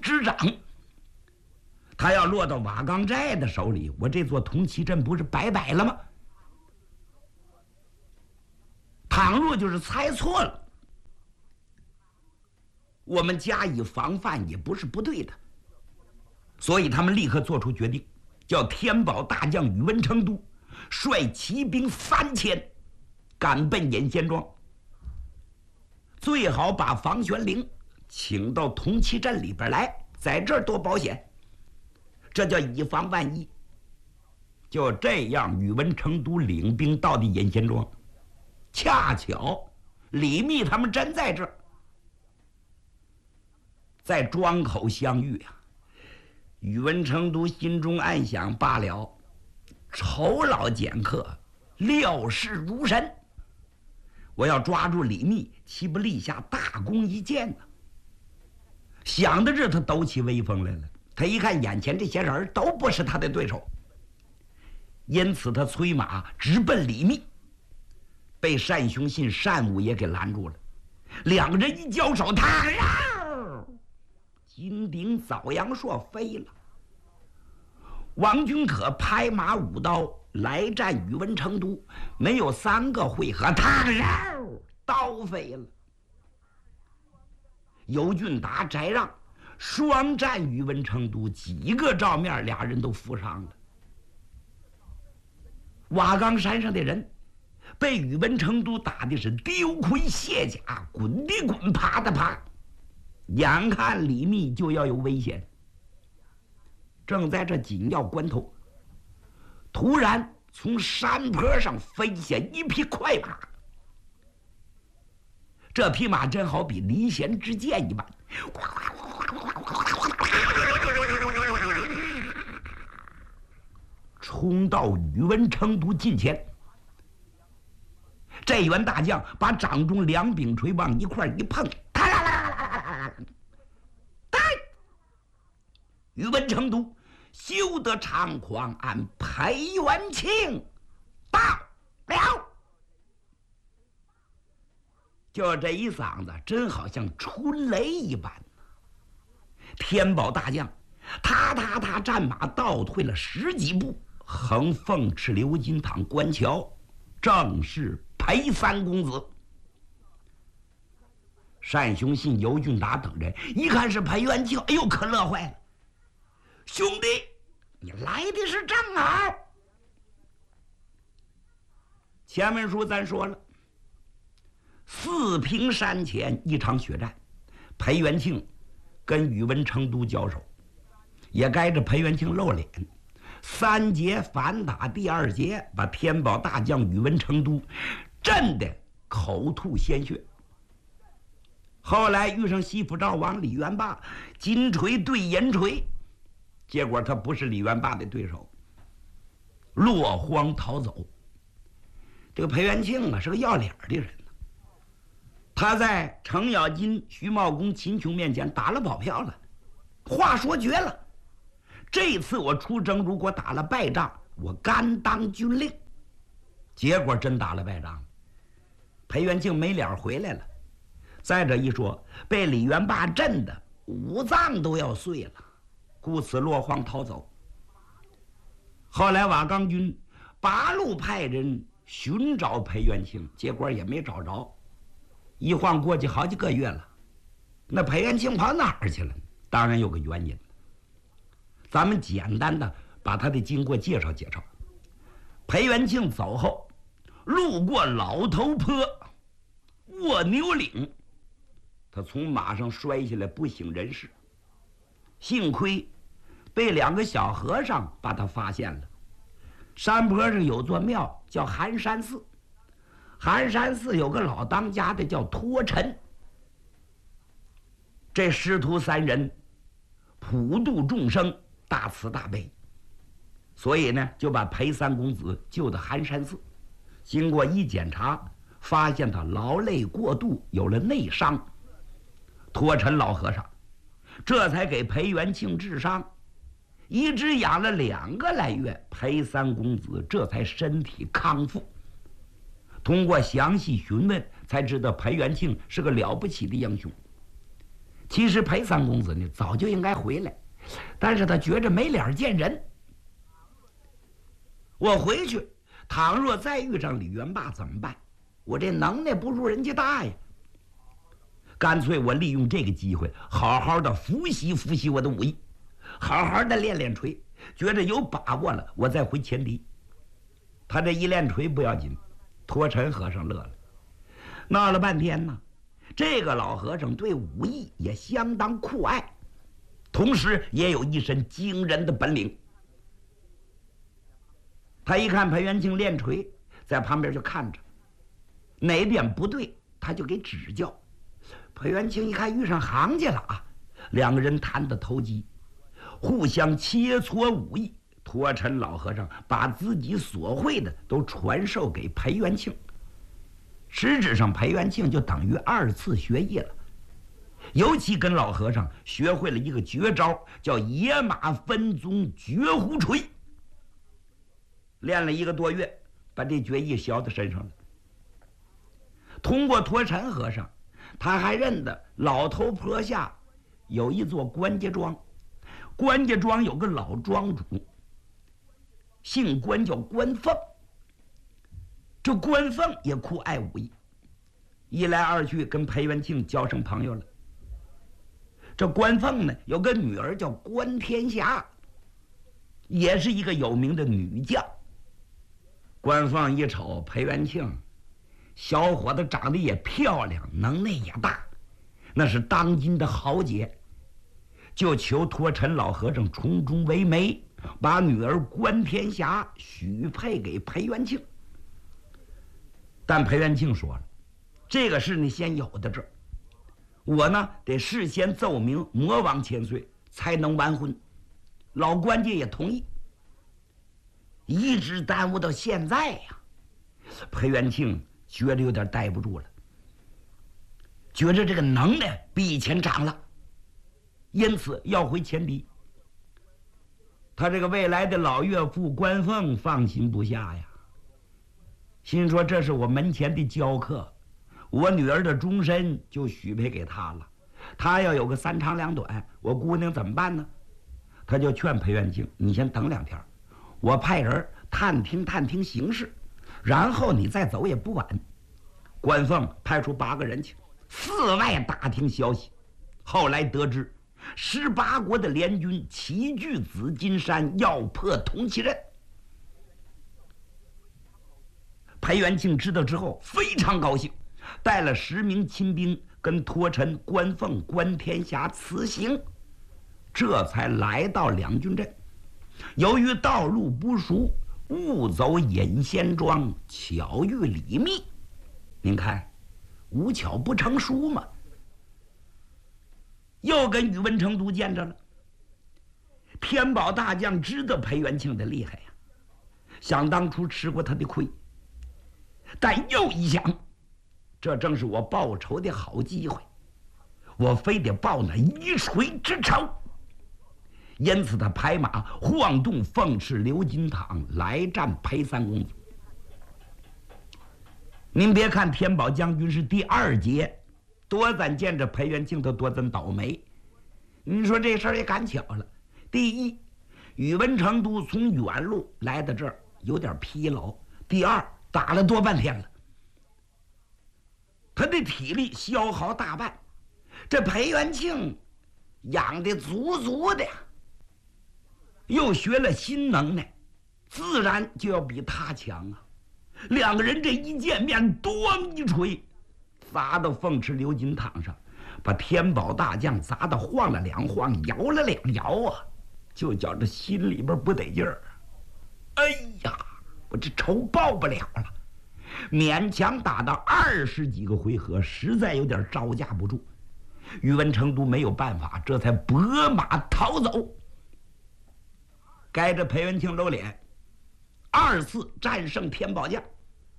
执掌。他要落到瓦岗寨的手里，我这座铜旗镇不是白摆了吗？倘若就是猜错了，我们加以防范也不是不对的。所以他们立刻做出决定，叫天宝大将宇文成都率骑兵3000赶奔演贤庄，最好把房玄龄请到铜旗镇里边来，在这儿多保险，这叫以防万一。就这样，宇文成都领兵到的演贤庄，恰巧李密他们真在这儿，在庄口相遇啊。宇文成都心中暗想：罢了，酬劳简客，料事如神。我要抓住李密，岂不立下大功一件呢？想到这，他抖起威风来了。他一看眼前这些人都不是他的对手，因此他催马直奔李密，被单雄信单武也给拦住了。两个人一交手，他金顶枣阳硕飞了。王君可拍马舞刀来战宇文成都，没有3个回合，他刀飞了。尤俊达、翟让双战宇文成都，几个照面俩人都负伤了。瓦岗山上的人被宇文成都打的是丢盔卸甲，滚的滚，爬的爬，眼看李密就要有危险。正在这紧要关头，突然从山坡上飞下一匹快马。这匹马真好比离弦之箭一般，冲到宇文成都近前。这员大将把掌中2柄锤往一块一碰，宇文成都休得猖狂，俺裴元庆到了。就这一嗓子，真好像春雷一般。天宝大将他战马倒退了10几步，横凤翅流金堂观瞧，正是裴三公子。单雄信、尤俊达等人一看是裴元庆，哎呦，可乐坏了。兄弟，你来的是正好。前文书咱说了，4平山前一场血战，裴元庆跟宇文成都交手，也该着裴元庆露脸。3节反打第2节，把天宝大将宇文成都震得口吐鲜血。后来遇上西府赵王李元霸，金锤对银锤，结果他不是李元霸的对手，落荒逃走。这个裴元庆啊，是个要脸的人。他在程咬金、徐茂公、秦琼面前打了保票了，话说绝了。这次我出征，如果打了败仗，我甘当军令。结果真打了败仗，裴元庆没脸回来了。再者一说，被李元霸震得5脏都要碎了，故此落荒逃走。后来瓦岗军8路派人寻找裴元庆，结果也没找着。一晃过去好几个月了，那裴元庆跑哪儿去了？当然有个原因，咱们简单的把他的经过介绍介绍。裴元庆走后，路过老头坡、卧牛岭，他从马上摔下来，不省人事。幸亏被2个小和尚把他发现了。山坡上有座庙叫寒山寺，寒山寺有个老当家的叫托尘。这师徒3人普度众生，大慈大悲，所以呢就把裴三公子救到寒山寺。经过一检查，发现他劳累过度，有了内伤。托尘老和尚这才给裴元庆治伤，一直养了2个来月，裴三公子这才身体康复。通过详细询问，才知道裴元庆是个了不起的英雄。 其实裴三公子呢早就应该回来，但是他觉着没脸见人。我回去，倘若再遇上李元霸怎么办？我这能耐不如人家大呀。干脆我利用这个机会，好好的复习复习我的武艺，好好的练练锤，觉着有把握了，我再回前敌。他这一练锤不要紧，托陈和尚乐了，闹了半天呢。这个老和尚对武艺也相当酷爱，同时也有一身惊人的本领。他一看裴元庆练锤，在旁边就看着，哪点不对他就给指教。裴元庆一看遇上行家了啊，两个人谈得投机，互相切磋武艺。托陈老和尚把自己所会的都传授给裴元庆，实质上裴元庆就等于2次学艺了。尤其跟老和尚学会了一个绝招，叫野马分鬃绝胡锤。练了1个多月，把这绝艺学到身上了。通过托陈和尚，他还认得老头坡下有一座关家庄，关家庄有个老庄主，姓关，叫关凤。这关凤也酷爱武艺，一来二去跟裴元庆交上朋友了。这关凤呢，有个女儿叫关天霞，也是一个有名的女将。关凤一瞅裴元庆，小伙子长得也漂亮，能耐也大，那是当今的豪杰，就求托陈老和尚从中为媒，把女儿关天霞许配给裴元庆。但裴元庆说了，这个事你先有的这儿，我呢得事先奏明魔王千岁才能完婚。老关家也同意，一直耽误到现在呀。裴元庆觉得有点待不住了，觉着这个能耐比以前长了，因此要回前敌。他这个未来的老岳父关凤放心不下呀，心说这是我门前的娇客，我女儿的终身就许配给他了，他要有个3长2短，我姑娘怎么办呢？他就劝裴元庆，你先等2天，我派人探听形势，然后你再走也不晚。关凤派出8个人去四外打听消息，后来得知18国的联军齐聚紫金山，要破铜旗阵。裴元庆知道之后非常高兴，带了10名亲兵跟托陈、关凤、关天霞辞行，这才来到两军阵。由于道路不熟，误走隐仙庄，巧遇李密。您看，无巧不成书嘛。又跟宇文成都见着了。天宝大将知道裴元庆的厉害呀，想当初吃过他的亏，但又一想，这正是我报仇的好机会，我非得报那一锤之仇。因此他拍马晃动凤翅流金堂来战裴三公子。您别看天宝将军是第2节，多咱见着裴元庆他多咱倒霉。您说这事儿也赶巧了。第一，宇文成都从远路来到这儿有点疲劳；第二，打了多半天了，他的体力消耗大半。这裴元庆养的足足的呀，又学了新能耐，自然就要比他强啊。2个人这一见面，咣一锤砸到凤翅流金堂上，把天宝大将砸得晃了2晃，摇了2摇啊，就觉着心里边不得劲儿。哎呀，我这仇报不了了，勉强打到20几个回合，实在有点招架不住。宇文成都没有办法，这才拨马逃走。该着裴元庆露脸，2次战胜天宝将，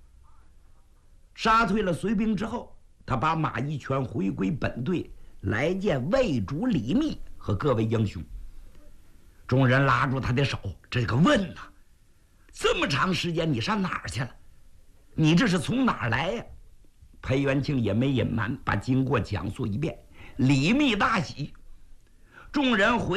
杀退了隋兵之后，他把马一拳回归本队，来见魏主李密和各位英雄。众人拉住他的手，这个问呐，这么长时间你上哪儿去了？你这是从哪儿来呀？裴元庆也没隐瞒，把经过讲述一遍， 李密大喜，众人回。